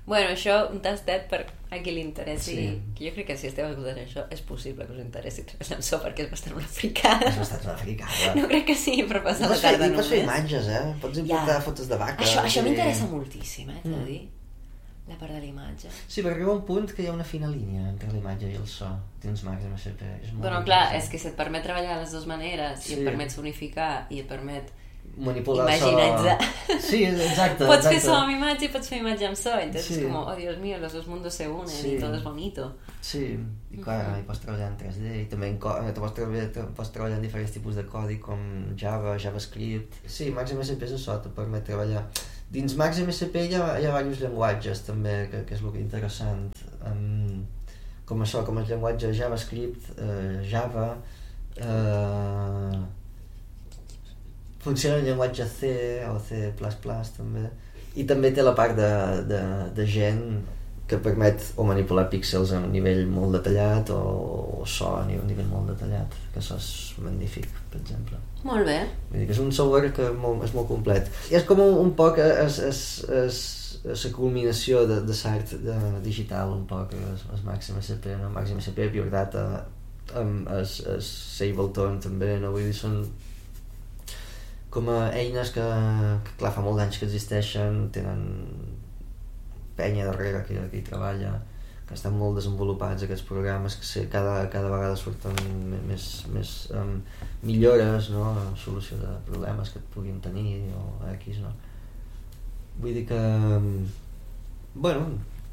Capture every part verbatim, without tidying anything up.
Bueno, això, un tastet per a qui li interessi. Sí. Que jo crec que si esteu escoltant això és possible que us interessi treballar amb so perquè és bastant una fricada. És bastant una fricada. No crec que sigui per passar la Pots fer, tarda i pots fer només. imatges, eh? Pots importar Ja. fotos de vaca. Això, això i- m'interessa moltíssim, eh, t'he de Mm. dir. La part de la imatge. Sí, perquè arriba un punt que hi ha una fina línia entre la imatge i el so. Tens màxim a ser... És molt Però clar, interessant. és que si et permet treballar de les dues maneres i Sí. et permet sonificar i et permet manipular imaginitzar. So. Sí, exacte. Pots fer exacte. so amb imatge i pots fer imatge amb so. Entonces Sí. es como, oh Dios mío, los dos mundos se unen Sí. y todo es bonito. Sí, i clar, Mhm. hi pots treballar en tres D i també en co- te pots, treballar, te pots treballar en diferents tipus de codi com Java, JavaScript. Sí, Max M S P és això, te permet treballar. Dins Max M S P hi ha, hi ha diversos llenguatges també, que, que és el que és interessant. Um, com això, com el llenguatge JavaScript, eh, Java, eh, funciona el llenguatge C o C plus plus també, i també té la part de, de, de gent que permet o manipular píxels a un nivell molt detallat o, o so a un nivell molt detallat, que això és magnífic, per exemple. Molt bé. Vull dir que és un software que molt, és molt complet. I és com un, un poc és, és, és, és la culminació de, de l'art de, digital, un poc, és, és Max M S P, no? Max M S P, Pure Data, um, és, és Ableton també, no? Vull dir, són com a eines que, que clar, fa molts anys que existeixen, tenen penya darrere que, que hi treballa, que estan molt desenvolupats aquests programes, que sé, cada, cada vegada surten més, més um, millores, no? Solució de problemes que et puguin tenir o X, no? Vull dir que um, bueno,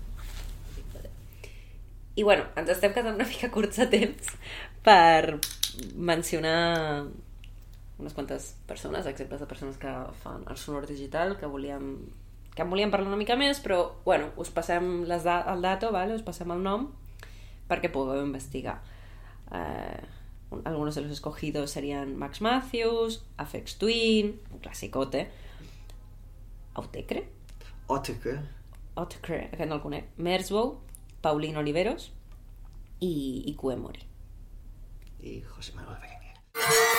I bueno, ens estem quedant una mica curts de temps per mencionar unes quantes persones, exemples de persones que fan el sonor digital, que volíem que en volíem parlar una mica més, però bueno, us passem les da el dato, vale? Us passem el nom perquè pugueu investigar. Eh, algunos de los escogidos serían Max Matthews, Aphex Twin, un classicote, Autechre, Autechre, Autechre, aquest no el conec, Merzbow, Pauline Oliveros i, i Kue Mori. i José Manuel Berenguer.